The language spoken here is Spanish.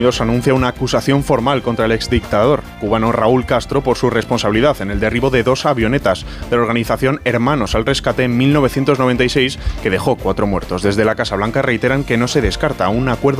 anuncia una acusación formal contra el exdictador cubano Raúl Castro por su responsabilidad en el derribo de 2 avionetas de la organización Hermanos al Rescate en 1996, que dejó 4 muertos. Desde la Casa Blanca reiteran que no se descarta un acuerdo